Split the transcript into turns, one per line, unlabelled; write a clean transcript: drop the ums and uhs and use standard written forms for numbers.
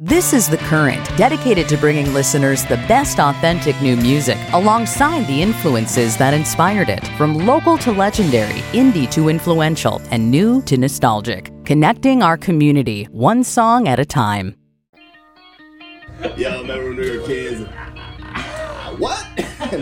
This is The Current, dedicated to bringing listeners the best authentic new music alongside the influences that inspired it. From local to legendary, indie to influential, and new to nostalgic. Connecting our community, one song at a time.
Y'all remember when we were kids? What?